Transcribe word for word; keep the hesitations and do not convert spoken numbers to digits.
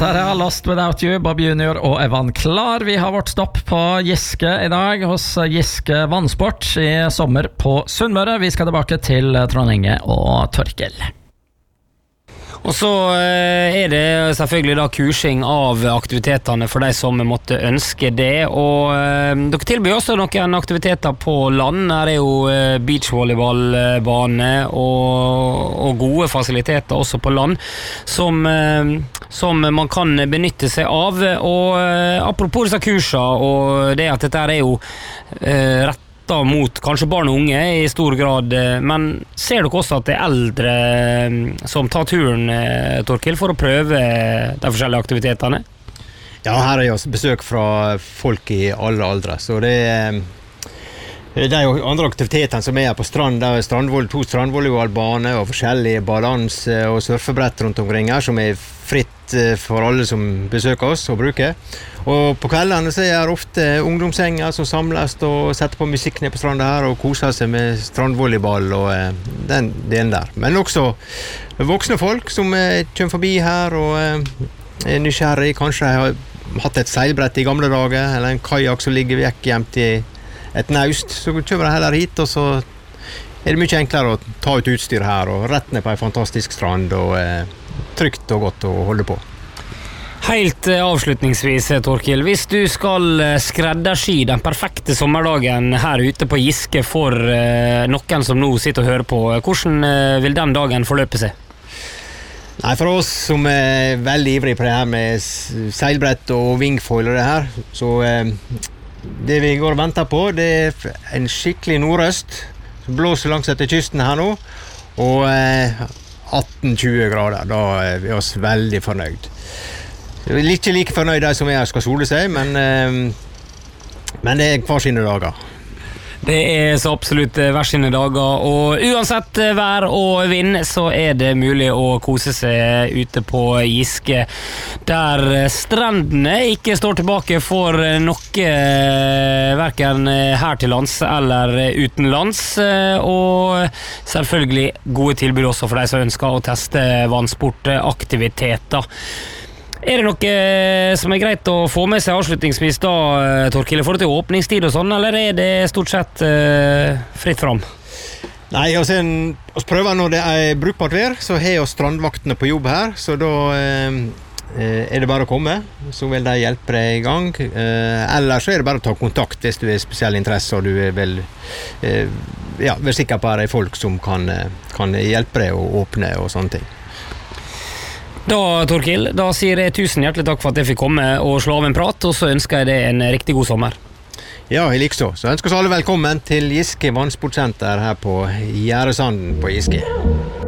Her er Lost Without You, Bob Junior og Evan Klar. Vi har vårt stopp på Giske i dag, hos Giske Vannsport i sommer på Sunnmøre. Vi skal tilbake til Trond Inge og Torkel. Og så er det selvfølgelig da kursing av aktivitetene for de som måtte ønske det, og eh, dere tilbyr også noen aktiviteter på land. Her er jo eh, beachvolleyballbane og, og gode fasiliteter også på land som, eh, som man kan benytte seg av. Og eh, apropos disse kursene, og det at dette er jo eh, rett mot kanskje barn og unge i stor grad, men ser dere også at det er eldre som tar turen, Torkel, for å prøve de forskjellige aktivitetene? Ja, her er jo besøk fra folk i alle aldre, så det er det er jo andre aktiviteter som er her på strand. Det er strandvoll, to strandvolleyballbaner og forskjellige balanse- og surfebrett rundt omkring her, som er fritt for alle som besøker oss og bruker. Og på kveldene så er det ofte ungdomssenger som samles og setter på musikk ned på stranda her og koser seg med strandvolleyball og eh, den delen der. Men også voksne folk som eh, kommer forbi her og eh, er nysgjerrig. Kanskje har hatt et seilbrett i gamle dager, eller en kajak som ligger vekk gjemt i et naust, så kommer de heller hit, og så er det mye enklere å ta ut utstyr her og rett ned på en fantastisk strand og eh, trygt og godt å holde på. Helt avslutningsvis, Torkel, hvis du skal skreddersy den perfekte sommerdagen her ute på Giske for eh, noen som nå sitter og hører på, hvordan eh, vil den dagen forløpe seg? Nei, for oss som er veldig ivrige på det her med seilbrett og wingfoil og det her, så eh, det vi går og venter på, det er en skikkelig nordøst som blåser langs etter kysten her nå, og eh, atten til tjue grader, da er vi oss veldig fornøyd. Vi er ikke like fornøyd de som er her skal sole seg, men, eh, men det er hver sine dager. Det er så absolutt hver sine dager, og uansett vær og vind så er det mulig å kose seg ute på Giske, der strendene ikke står tilbake for noe, hverken her til lands eller utenlands, og selvfølgelig gode tilbud også for de som ønsker å teste vannsportaktiviteter. Er det noe som er greit å få med seg avslutningsvis da, Torkel, i forhold til åpningstid og sånn, eller er det stort sett uh, fritt fram? Nei, altså, vi prøver når det er brukbart vær, så har vi strandvaktene på jobb her, så da eh, er det bare å komme, så vil de hjelpe deg i gang. Eh, ellers så er det bare å ta kontakt hvis du er spesiell interesse, og du er vel, eh, ja, vel sikker på at det er folk som kan, kan hjelpe deg å åpne og sånne ting. Da, Torkel, da sier jeg tusen hjertelig takk for at jeg fikk komme og slå av en prat, og så ønsker jeg deg en riktig god sommer. Ja, jeg liker så. Så ønsker oss alle velkommen til Giske Vannsportsenter her på Gjæresanden på Giske.